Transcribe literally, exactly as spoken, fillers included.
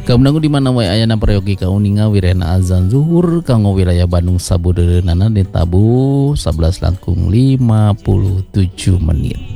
Kamu di mana wae ayana prayogi kauninga wirena azan zuhur kanggo wilayah Bandung sabudeureunan di tabu sebelas langkung lima puluh tujuh menit.